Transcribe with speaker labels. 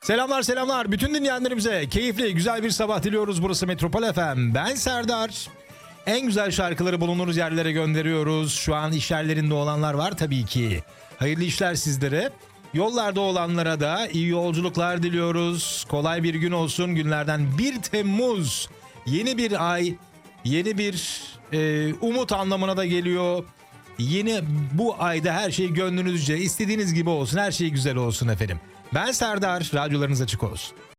Speaker 1: Selamlar selamlar bütün dinleyenlerimize keyifli güzel bir sabah diliyoruz. Burası Metropol FM. Ben Serdar. En güzel şarkıları bulunduğunuz yerlere gönderiyoruz. Şu an iş yerlerinde olanlar var tabii ki. Hayırlı işler sizlere. Yollarda olanlara da iyi yolculuklar diliyoruz. Kolay bir gün olsun. Günlerden 1 Temmuz. Yeni bir ay, yeni bir umut anlamına da geliyor. Yeni bu ayda her şey gönlünüzce, istediğiniz gibi olsun, her şey güzel olsun efendim. Ben Serdar, radyolarınız açık olsun.